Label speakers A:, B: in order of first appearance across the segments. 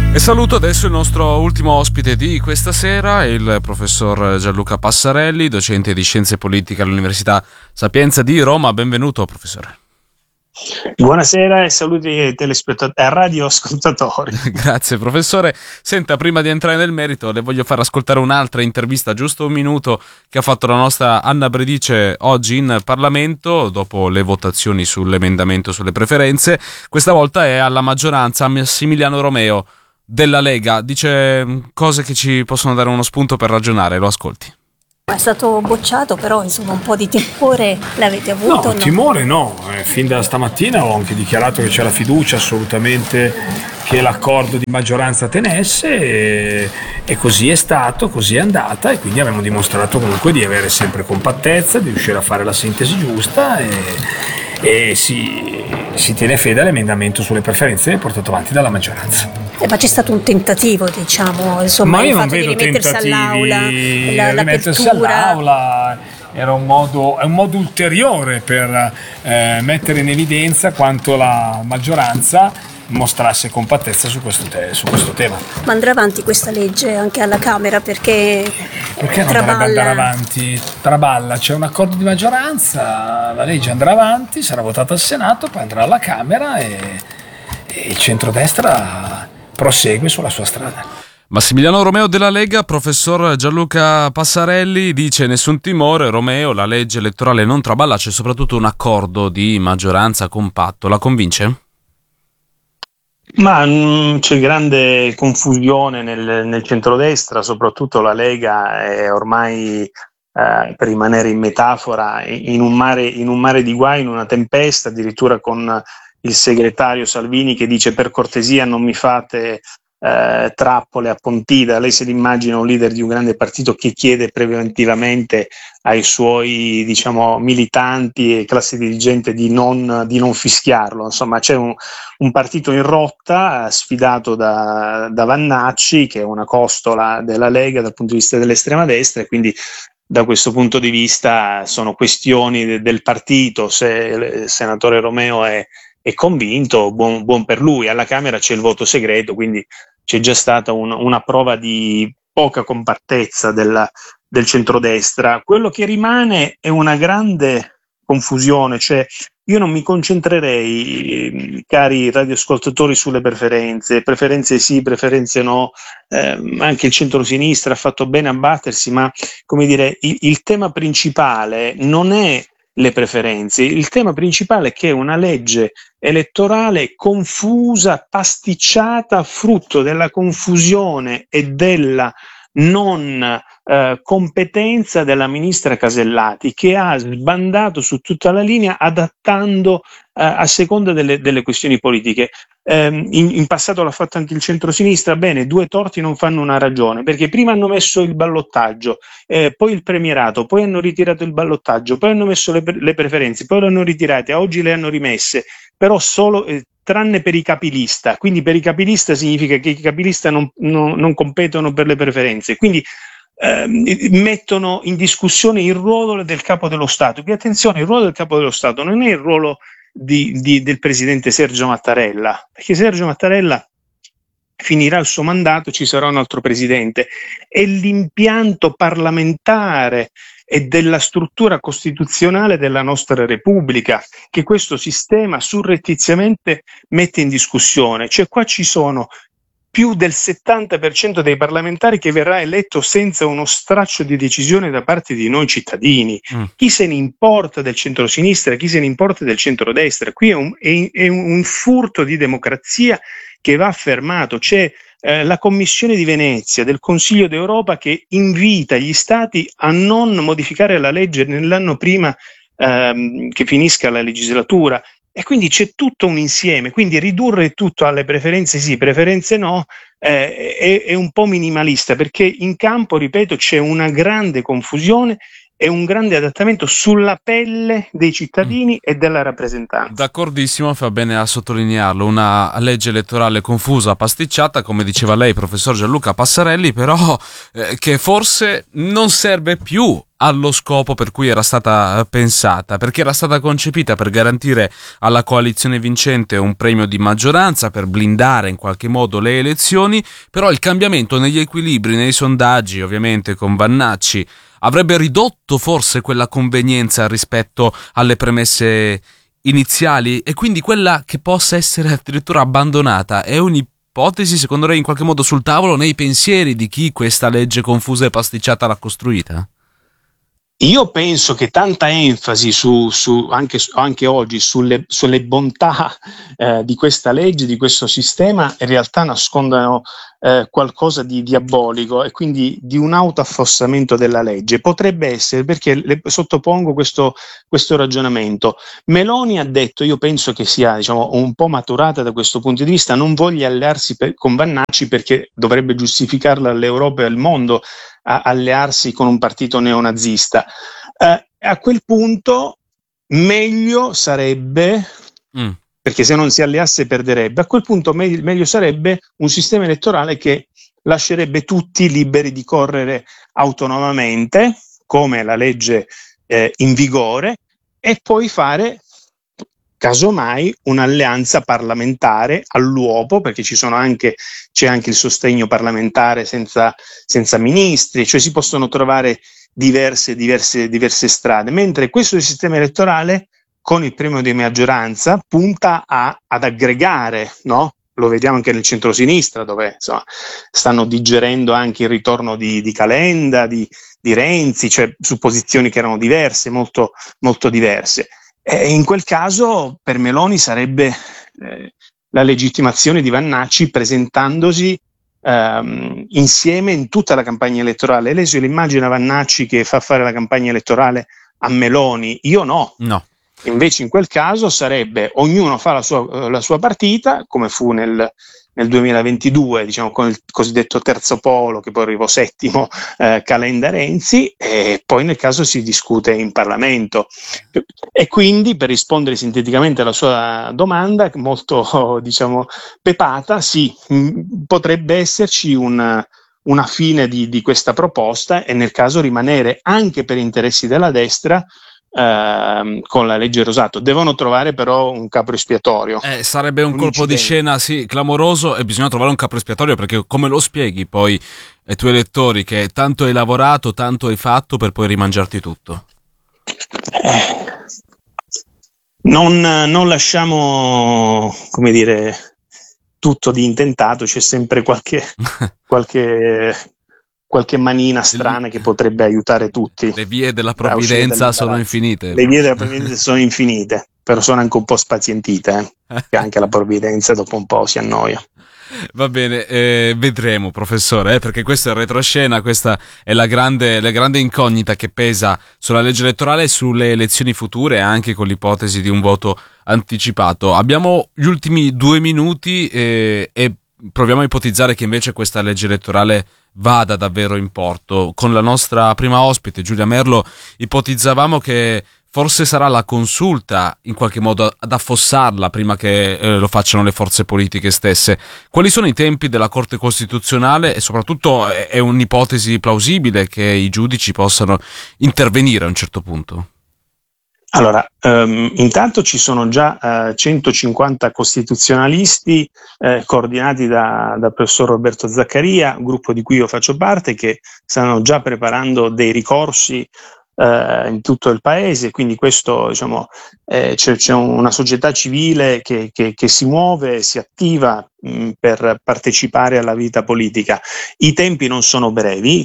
A: E saluto adesso il nostro ultimo ospite di questa sera, il professor Gianluca Passarelli, docente di Scienze Politiche all'Università Sapienza di Roma. Benvenuto, professore.
B: Buonasera e saluti ai radioascoltatori.
A: Grazie, professore. Senta, prima di entrare nel merito, le voglio far ascoltare un'altra intervista, giusto un minuto, che ha fatto la nostra Anna Bredice oggi in Parlamento, dopo le votazioni sull'emendamento sulle preferenze. Questa volta è alla maggioranza Massimiliano Romeo della Lega. Dice cose che ci possono dare uno spunto per ragionare. Lo ascolti.
C: È stato bocciato, però insomma un po' di timore l'avete avuto?
D: No, timore no, fin da stamattina ho anche dichiarato che c'era fiducia assolutamente che l'accordo di maggioranza tenesse e così è stato, così è andata, e quindi abbiamo dimostrato comunque di avere sempre compattezza, di riuscire a fare la sintesi giusta e si tiene fede all'emendamento sulle preferenze portato avanti dalla maggioranza.
C: Ma c'è stato un tentativo, diciamo, insomma,
D: ma io
C: il
D: non
C: fatto
D: vedo
C: di rimettersi all'aula,
D: rimettersi all'aula era un modo ulteriore per mettere in evidenza quanto la maggioranza mostrasse compattezza su questo tema.
C: Ma andrà avanti questa legge anche alla Camera perché
D: non dovrebbe andare avanti? Traballa, c'è un accordo di maggioranza, la legge andrà avanti, sarà votata al Senato, poi andrà alla Camera e il centrodestra prosegue sulla sua strada.
A: Massimiliano Romeo della Lega, professor Gianluca Passarelli dice nessun timore, Romeo, la legge elettorale non traballa, c'è soprattutto un accordo di maggioranza compatto. La convince?
B: Ma c'è grande confusione nel centrodestra, soprattutto la Lega è ormai, per rimanere in metafora, in un mare di guai, in una tempesta, addirittura con il segretario Salvini che dice: per cortesia non mi fate trappole a Pontida. Lei se l'immagina un leader di un grande partito che chiede preventivamente ai suoi, diciamo, militanti e classe dirigente di non fischiarlo. Insomma, c'è un partito in rotta, sfidato da Vannacci, che è una costola della Lega dal punto di vista dell'estrema destra, e quindi da questo punto di vista sono questioni del partito. Se il senatore Romeo è convinto, buon per lui. Alla Camera c'è il voto segreto, quindi c'è già stata una prova di poca compattezza del centrodestra. Quello che rimane è una grande confusione, cioè io non mi concentrerei, cari radioascoltatori, sulle preferenze sì, preferenze no, anche il centrosinistra ha fatto bene a battersi, ma come dire, il tema principale non è le preferenze, il tema principale è che è una legge elettorale confusa, pasticciata, frutto della confusione e della non competenza della ministra Casellati, che ha sbandato su tutta la linea adattando a seconda delle questioni politiche. In passato l'ha fatto anche il centrosinistra. Bene, due torti non fanno una ragione, perché prima hanno messo il ballottaggio, poi il premierato, poi hanno ritirato il ballottaggio, poi hanno messo le preferenze, poi le hanno ritirate, oggi le hanno rimesse, però solo tranne per i capilista. Quindi per i capilista significa che i capilista non competono per le preferenze, quindi mettono in discussione il ruolo del capo dello Stato. Che attenzione, il ruolo del capo dello Stato non è il ruolo del presidente Sergio Mattarella, perché Sergio Mattarella finirà il suo mandato, ci sarà un altro presidente. È l'impianto parlamentare e della struttura costituzionale della nostra Repubblica che questo sistema surrettiziamente mette in discussione. Cioè qua ci sono più del 70% dei parlamentari che verrà eletto senza uno straccio di decisione da parte di noi cittadini. Chi se ne importa del centrosinistra, chi se ne importa del centrodestra? Qui è un furto di democrazia che va fermato. C'è la Commissione di Venezia del Consiglio d'Europa che invita gli Stati a non modificare la legge nell'anno prima che finisca la legislatura. E quindi c'è tutto un insieme, quindi ridurre tutto alle preferenze sì, preferenze no, è un po' minimalista, perché in campo, ripeto, c'è una grande confusione è un grande adattamento sulla pelle dei cittadini e della rappresentanza.
A: D'accordissimo, fa bene a sottolinearlo, una legge elettorale confusa, pasticciata, come diceva lei, professor Gianluca Passarelli, però che forse non serve più allo scopo per cui era stata pensata, perché era stata concepita per garantire alla coalizione vincente un premio di maggioranza, per blindare in qualche modo le elezioni, però il cambiamento negli equilibri, nei sondaggi, ovviamente con Vannacci, avrebbe ridotto forse quella convenienza rispetto alle premesse iniziali, e quindi quella che possa essere addirittura abbandonata è un'ipotesi, secondo lei, in qualche modo sul tavolo, nei pensieri di chi questa legge confusa e pasticciata l'ha costruita?
B: Io penso che tanta enfasi anche oggi sulle bontà di questa legge, di questo sistema, in realtà nascondano qualcosa di diabolico e quindi di un autoaffossamento della legge. Potrebbe essere, perché le sottopongo questo ragionamento. Meloni ha detto, io penso che sia un po' maturata da questo punto di vista, non voglia allearsi con Vannacci perché dovrebbe giustificarla all'Europa e al mondo a allearsi con un partito neonazista. A quel punto meglio sarebbe, perché se non si alleasse perderebbe, a quel punto meglio sarebbe un sistema elettorale che lascerebbe tutti liberi di correre autonomamente, come la legge in vigore, e poi fare casomai un'alleanza parlamentare all'uopo, perché c'è anche il sostegno parlamentare senza ministri, cioè si possono trovare diverse strade, mentre questo sistema elettorale con il premio di maggioranza punta ad aggregare, no? Lo vediamo anche nel centrosinistra, dove stanno digerendo anche il ritorno di Calenda, di Renzi, cioè su posizioni che erano diverse, molto, molto diverse. In quel caso per Meloni sarebbe la legittimazione di Vannacci presentandosi insieme in tutta la campagna elettorale. Lei se l'immagina Vannacci che fa fare la campagna elettorale a Meloni? Io no. Invece in quel caso sarebbe ognuno fa la sua partita, come fu nel 2022, con il cosiddetto terzo polo, che poi arrivò settimo, Calenda Renzi, e poi nel caso si discute in Parlamento. E quindi, per rispondere sinteticamente alla sua domanda, molto pepata, sì, potrebbe esserci una fine di questa proposta, e nel caso rimanere anche per interessi della destra con la legge Rosato. Devono trovare però un capro espiatorio.
A: Sarebbe un colpo di scena, sì, clamoroso, e bisogna trovare un capro espiatorio, perché come lo spieghi poi ai tuoi elettori che tanto hai lavorato, tanto hai fatto per poi rimangiarti tutto?
B: Non lasciamo, come dire, tutto di intentato, c'è sempre qualche manina strana che potrebbe aiutare tutti.
A: Le vie della provvidenza sono infinite.
B: Le vie della provvidenza sono infinite, però sono anche un po' spazientite, che anche la provvidenza dopo un po' si annoia.
A: Va bene, vedremo, professore, perché questo è il retroscena, questa è la grande incognita che pesa sulla legge elettorale e sulle elezioni future, anche con l'ipotesi di un voto anticipato. Abbiamo gli ultimi 2 minuti e proviamo a ipotizzare che invece questa legge elettorale vada davvero in porto. Con la nostra prima ospite, Giulia Merlo, ipotizzavamo che forse sarà la Consulta in qualche modo ad affossarla prima che lo facciano le forze politiche stesse. Quali sono i tempi della Corte Costituzionale, e soprattutto è un'ipotesi plausibile che i giudici possano intervenire a un certo punto?
B: Allora, intanto ci sono già 150 costituzionalisti coordinati da professor Roberto Zaccaria, un gruppo di cui io faccio parte, che stanno già preparando dei ricorsi in tutto il paese, quindi questo c'è una società civile che si muove, si attiva per partecipare alla vita politica. I tempi non sono brevi,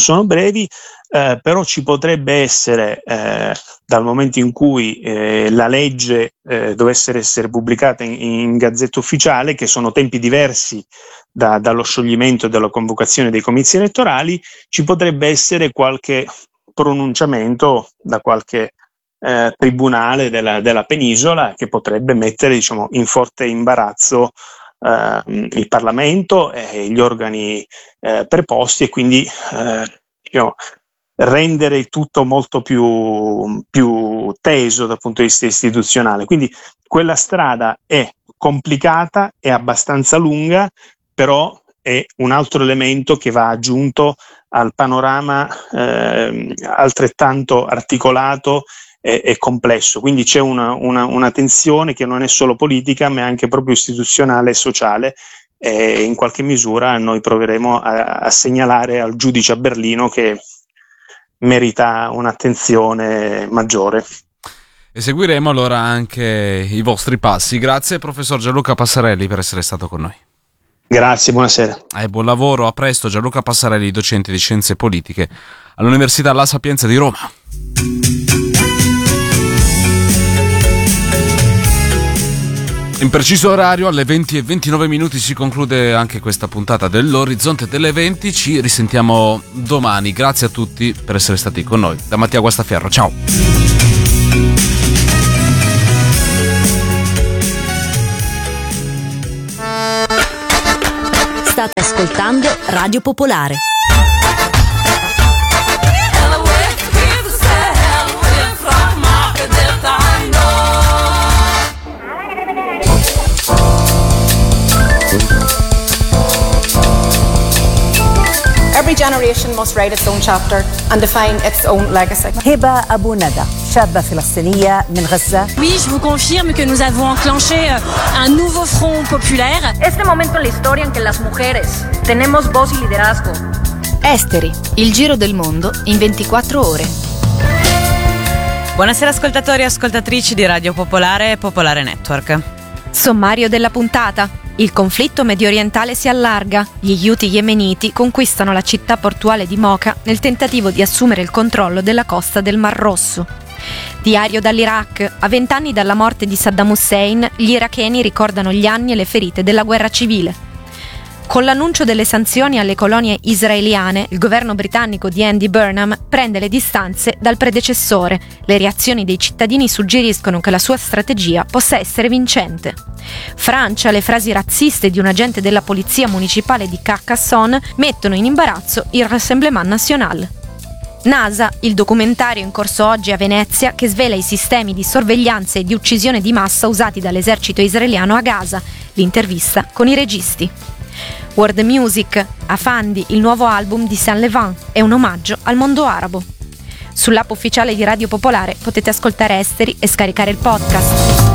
B: però ci potrebbe essere dal momento in cui la legge dovesse essere pubblicata in Gazzetta Ufficiale, che sono tempi diversi dallo scioglimento e dalla convocazione dei comizi elettorali, ci potrebbe essere qualche pronunciamento da qualche tribunale della penisola che potrebbe mettere in forte imbarazzo il Parlamento e gli organi preposti, e quindi rendere il tutto molto più teso dal punto di vista istituzionale. Quindi quella strada è complicata, è abbastanza lunga, però è un altro elemento che va aggiunto al panorama altrettanto articolato e complesso. Quindi c'è una tensione che non è solo politica, ma è anche proprio istituzionale e sociale, e in qualche misura noi proveremo a segnalare al giudice a Berlino che merita un'attenzione maggiore.
A: E seguiremo allora anche i vostri passi. Grazie professor Gianluca Passarelli per essere stato con noi.
B: Grazie, buonasera.
A: Buon lavoro, a presto. Gianluca Passarelli, docente di Scienze Politiche all'Università La Sapienza di Roma. In preciso orario, alle 20:29 si conclude anche questa puntata dell'Orizzonte delle 20. Ci risentiamo domani. Grazie a tutti per essere stati con noi. Da Mattia Guastaferro, ciao.
E: State ascoltando Radio Popolare.
F: Every generation must write its own chapter and define its own legacy.
G: هبة أبو ندى شابة فلسطينية من غزة.
H: Oui, je vous confirme que nous avons enclenché un nouveau front populaire.
I: Este momento en la historia en que las mujeres tenemos voz y liderazgo.
E: Esteri, il giro del mondo in 24 ore.
J: Buonasera ascoltatori e ascoltatrici di Radio Popolare e Popolare Network.
K: Sommario della puntata. Il conflitto mediorientale si allarga. Gli Houthi yemeniti conquistano la città portuale di Mocha nel tentativo di assumere il controllo della costa del Mar Rosso. Diario dall'Iraq. A 20 anni dalla morte di Saddam Hussein, gli iracheni ricordano gli anni e le ferite della guerra civile. Con l'annuncio delle sanzioni alle colonie israeliane, il governo britannico di Andy Burnham prende le distanze dal predecessore. Le reazioni dei cittadini suggeriscono che la sua strategia possa essere vincente. Francia, le frasi razziste di un agente della polizia municipale di Carcassonne mettono in imbarazzo il Rassemblement National. NASA, il documentario in corso oggi a Venezia che svela i sistemi di sorveglianza e di uccisione di massa usati dall'esercito israeliano a Gaza. L'intervista con i registi. World Music, Afandi, il nuovo album di Saint Levant, è un omaggio al mondo arabo. Sull'app ufficiale di Radio Popolare potete ascoltare Esteri e scaricare il podcast.